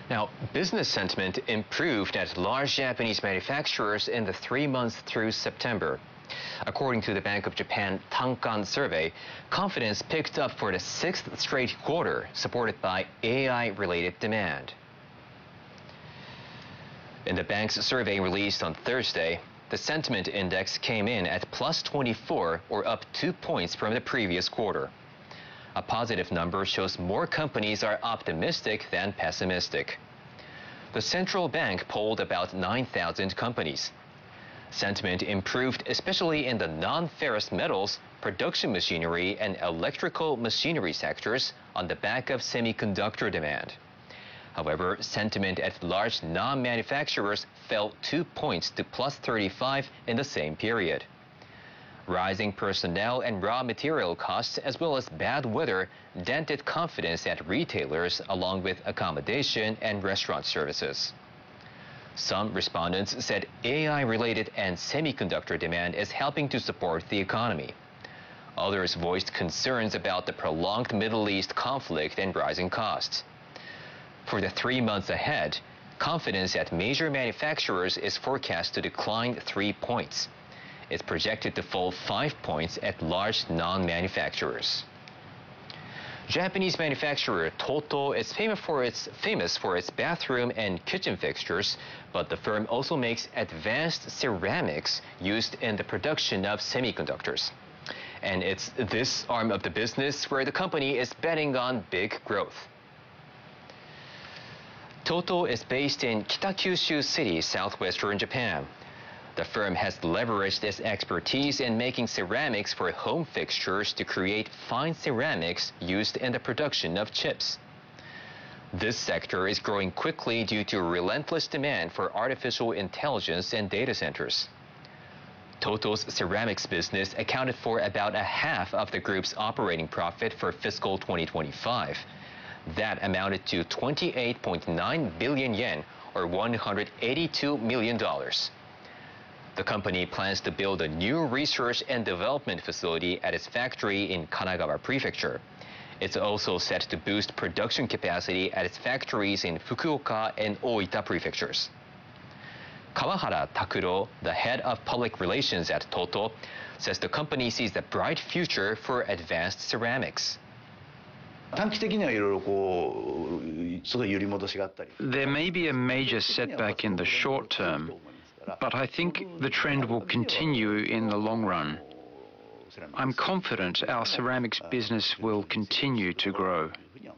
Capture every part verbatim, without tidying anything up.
Now, business sentiment improved at large Japanese manufacturers in the three months through September. According to the Bank of Japan Tankan survey, confidence picked up for the sixth straight quarter, supported by A I-related demand. In the bank's survey released on Thursday, the sentiment index came in at plus twenty-four, or up two points from the previous quarter. A positive number shows more companies are optimistic than pessimistic. The central bank polled about nine thousand companies. Sentiment improved especially in the non-ferrous metals, production machinery, and electrical machinery sectors on the back of semiconductor demand. However, sentiment at large non-manufacturers fell two points to plus thirty-five in the same period. Rising personnel and raw material costs, as well as bad weather, dented confidence at retailers along with accommodation and restaurant services. Some respondents said A I-related and semiconductor demand is helping to support the economy. Others voiced concerns about the prolonged Middle East conflict and rising costs. For the three months ahead, confidence at major manufacturers is forecast to decline three points. It's projected to fall five points at large non-manufacturers. Japanese manufacturer Toto is famous for its famous for its bathroom and kitchen fixtures, but the firm also makes advanced ceramics used in the production of semiconductors. And it's this arm of the business where the company is betting on big growth. Toto is based in Kitakyushu City, southwestern Japan. The firm has leveraged its expertise in making ceramics for home fixtures to create fine ceramics used in the production of chips. This sector is growing quickly due to relentless demand for artificial intelligence and data centers. Toto's ceramics business accounted for about a half of the group's operating profit for fiscal twenty twenty-five. That amounted to twenty-eight point nine billion yen, or one hundred eighty-two million dollars. The company plans to build a new research and development facility at its factory in Kanagawa Prefecture. It's also set to boost production capacity at its factories in Fukuoka and Oita prefectures. Kawahara Takuro, the head of public relations at Toto, says the company sees a bright future for advanced ceramics. There may be a major setback in the short term, but I think the trend will continue in the long run. I'm confident our ceramics business will continue to grow.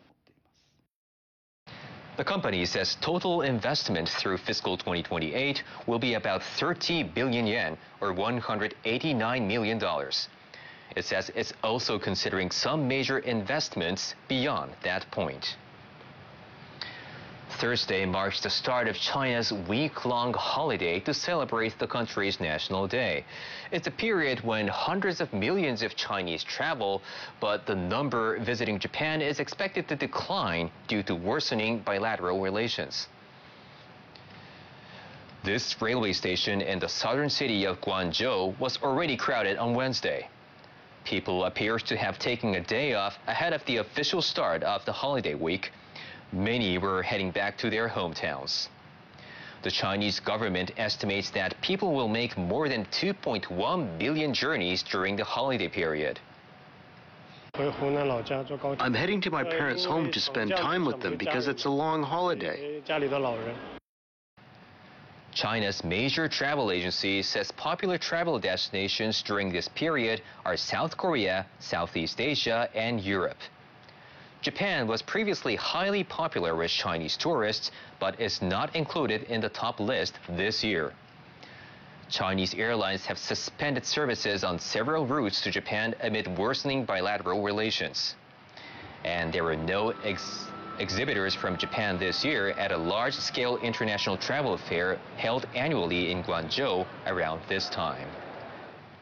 The company says total investment through fiscal twenty twenty-eight will be about thirty billion yen, or one hundred eighty-nine million dollars. It says it's also considering some major investments beyond that point. Thursday marks the start of China's week-long holiday to celebrate the country's National Day. It's a period when hundreds of millions of Chinese travel, but the number visiting Japan is expected to decline due to worsening bilateral relations. This railway station in the southern city of Guangzhou was already crowded on Wednesday. People appear to have taken a day off ahead of the official start of the holiday week. Many were heading back to their hometowns. The Chinese government estimates that people will make more than two point one billion journeys during the holiday period. I'm heading to my parents' home to spend time with them because it's a long holiday. China's major travel agency says popular travel destinations during this period are South Korea, Southeast Asia, and Europe. Japan was previously highly popular with Chinese tourists, but is not included in the top list this year. Chinese airlines have suspended services on several routes to Japan amid worsening bilateral relations. And there were no ex exhibitors from Japan this year at a large-scale international travel fair held annually in Guangzhou around this time.